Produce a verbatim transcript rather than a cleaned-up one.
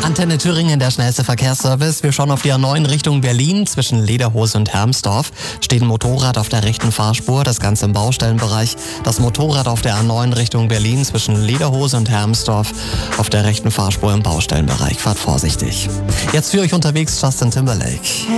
Antenne Thüringen, der schnellste Verkehrsservice. Wir schauen auf die A neun Richtung Berlin. Zwischen Lederhose und Hermsdorf steht ein Motorrad auf der rechten Fahrspur, das Ganze im Baustellenbereich. Das Motorrad auf der A neun Richtung Berlin zwischen Lederhose und Hermsdorf auf der rechten Fahrspur im Baustellenbereich. Fahrt vorsichtig. Jetzt für euch unterwegs Justin Timberlake.